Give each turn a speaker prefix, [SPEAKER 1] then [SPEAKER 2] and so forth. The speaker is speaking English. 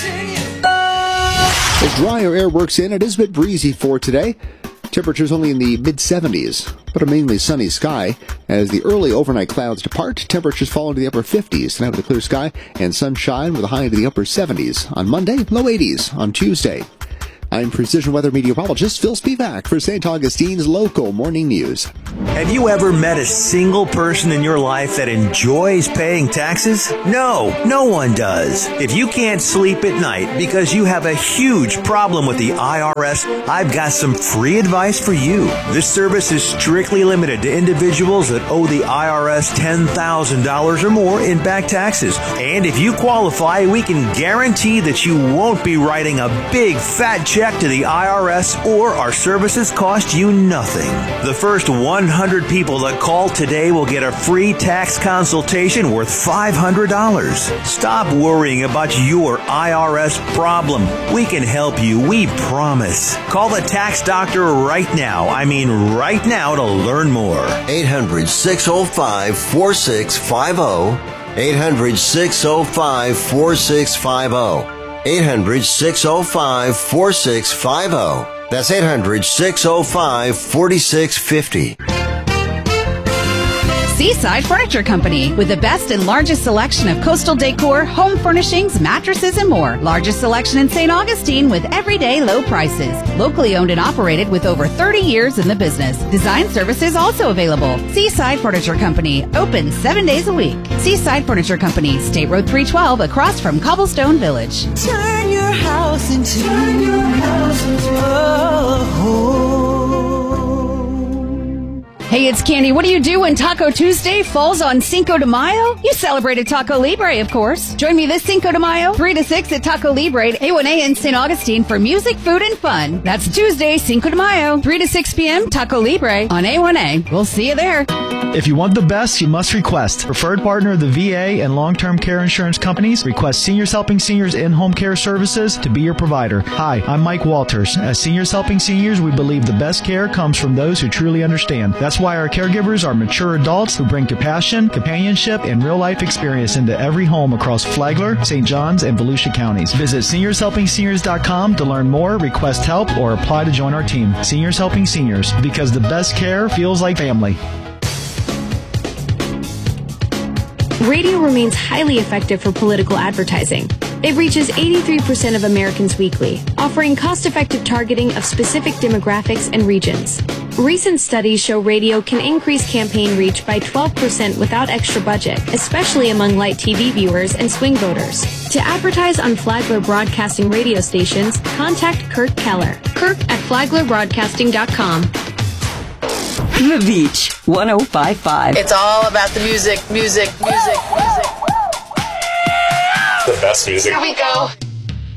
[SPEAKER 1] As drier air works in, it is a bit breezy for today. Temperatures only in the mid-70s, but a mainly sunny sky. As the early overnight clouds depart, temperatures fall into the upper 50s tonight with a clear sky and sunshine with a high into the upper 70s. On Monday, low 80s on Tuesday. I'm Precision Weather Meteorologist Phil Spivak for St. Augustine's Local Morning News.
[SPEAKER 2] Have you ever met a single person in your life that enjoys paying taxes? No, no one does. If you can't sleep at night because you have a huge problem with the IRS, I've got some free advice for you. This service is strictly limited to individuals that owe the IRS $10,000 or more in back taxes. And if you qualify, we can guarantee that you won't be writing a big fat check to the IRS, or our services cost you nothing. The first 100 people that call today will get a free tax consultation worth $500. Stop worrying about your IRS problem. We can help you, we promise. Call the tax doctor right now. I mean right now to learn more.
[SPEAKER 3] 800-605-4650. 800-605-4650. 800-605-4650. That's 800-605-4650.
[SPEAKER 4] Seaside Furniture Company, with the best and largest selection of coastal decor, home furnishings, mattresses, and more. Largest selection in St. Augustine with everyday low prices. Locally owned and operated with over 30 years in the business. Design services also available. Seaside Furniture Company, open 7 days a week. Seaside Furniture Company, State Road 312, across from Cobblestone Village.
[SPEAKER 5] Turn your house into a home.
[SPEAKER 4] Hey, it's Candy. What do you do when Taco Tuesday falls on Cinco de Mayo? You celebrated Taco Libre, of course. Join me this Cinco de Mayo, 3 to 6 at Taco Libre, A1A in St. Augustine for music, food, and fun. That's Tuesday, Cinco de Mayo, 3 to 6 p.m., Taco Libre on A1A. We'll see you there.
[SPEAKER 6] If you want the best, you must request. Preferred partner of the VA and long-term care insurance companies, Request Seniors Helping Seniors in-home care services to be your provider. Hi, I'm Mike Walters. As Seniors Helping Seniors, we believe the best care comes from those who truly understand. That's why our caregivers are mature adults who bring compassion, companionship, and real-life experience into every home across Flagler, St. Johns, and Volusia counties. Visit SeniorsHelpingSeniors.com to learn more, request help, or apply to join our team. Seniors Helping Seniors, because the best care feels like family.
[SPEAKER 7] Radio remains highly effective for political advertising. It reaches 83% of Americans weekly, offering cost-effective targeting of specific demographics and regions. Recent studies show radio can increase campaign reach by 12% without extra budget, especially among light TV viewers and swing voters. To advertise on Flagler Broadcasting radio stations, contact Kirk Keller. Kirk at FlaglerBroadcasting.com.
[SPEAKER 8] The Beach, 105.5.
[SPEAKER 9] It's all about the music, music, music, music.
[SPEAKER 10] The best music.
[SPEAKER 9] Here we go.